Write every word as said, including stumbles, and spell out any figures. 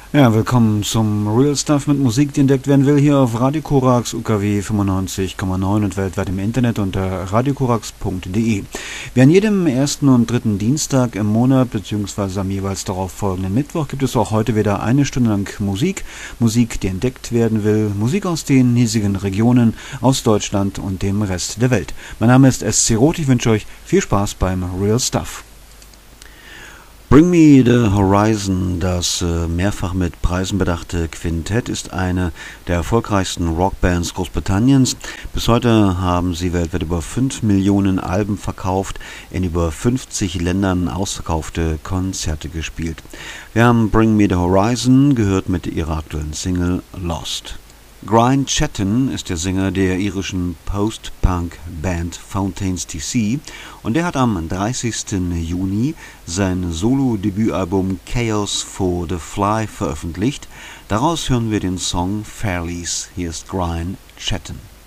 Ja, willkommen zum Real Stuff mit Musik, die entdeckt werden will, hier auf Radio Korax U K W fünfundneunzig Komma neun und weltweit im Internet unter radiokorax punkt de. Wie an jedem ersten und dritten Dienstag im Monat bzw. am jeweils darauf folgenden Mittwoch gibt es auch heute wieder eine Stunde lang Musik. Musik, die entdeckt werden will. Musik aus den hiesigen Regionen, aus Deutschland und dem Rest der Welt. Mein Name ist S C Roth, ich wünsche euch viel Spaß beim Real Stuff. Bring Me the Horizon, das äh, mehrfach mit Preisen bedachte Quintett, ist eine der erfolgreichsten Rockbands Großbritanniens. Bis heute haben sie weltweit über fünf Millionen Alben verkauft, in über fünfzig Ländern ausverkaufte Konzerte gespielt. Wir haben Bring Me the Horizon gehört mit ihrer aktuellen Single Lost. Brian Chatton ist der Sänger der irischen Post-Punk-Band Fountains D C und der hat am dreißigsten Juni sein Solo-Debütalbum Chaos for the Fly veröffentlicht. Daraus hören wir den Song Fairlies. Hier ist Brian Chatton.